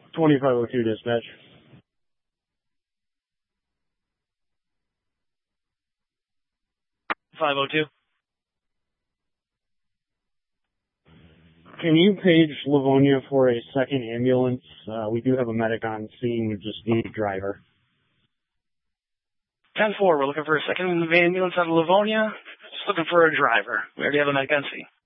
2502 dispatch. 502. Can you page Livonia for a second ambulance? We do have a medic on scene. We just need a driver. 10-4, we're looking for a second ambulance out of Livonia. Just looking for a driver. We already have a medic on scene.